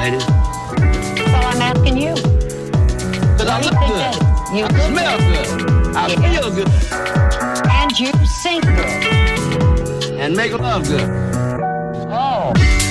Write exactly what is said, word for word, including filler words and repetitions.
ladies? Well, I'm asking you. Because I look good. You I smell good. I Yeah. feel good. And you sing good. And make love good. Oh.